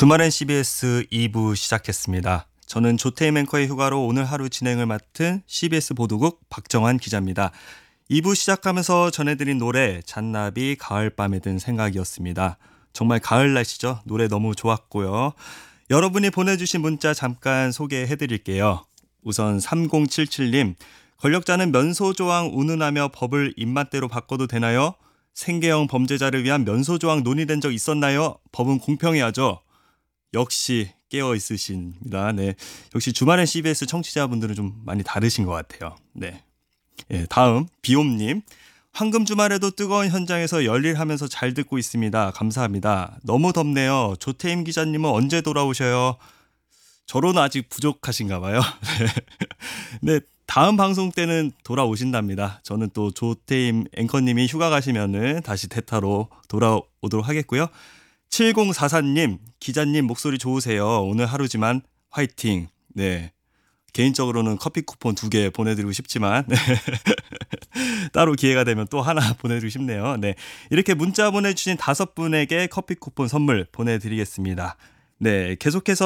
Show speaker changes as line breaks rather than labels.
주말엔 CBS 2부 시작했습니다. 저는 조태임 앵커의 휴가로 오늘 하루 진행을 맡은 CBS 보도국 박정환 기자입니다. 2부 시작하면서 전해드린 노래 잔나비 가을밤에 든 생각이었습니다. 정말 가을 날씨죠. 노래 너무 좋았고요. 여러분이 보내주신 문자 잠깐 소개해드릴게요. 우선 3077님, 권력자는 면소조항 운운하며 법을 입맛대로 바꿔도 되나요? 생계형 범죄자를 위한 면소조항 논의된 적 있었나요? 법은 공평해야죠. 역시 깨어 있으십니다. 네, 역시 주말엔 CBS 청취자분들은 좀 많이 다르신 것 같아요. 네, 다음 비옴님, 황금 주말에도 뜨거운 현장에서 열일하면서 잘 듣고 있습니다. 감사합니다. 너무 덥네요. 조태임 기자님은 언제 돌아오셔요? 저로는 아직 부족하신가 봐요. 네, 다음 방송 때는 돌아오신답니다. 저는 또 조태임 앵커님이 휴가 가시면은 다시 대타로 돌아오도록 하겠고요. 7044님, 기자님 목소리 좋으세요. 오늘 하루지만 화이팅. 네, 개인적으로는 커피 쿠폰 2개 보내드리고 싶지만 따로 기회가 되면 또 하나 보내드리고 싶네요. 네, 이렇게 문자 보내주신 5분에게 커피 쿠폰 선물 보내드리겠습니다. 네, 계속해서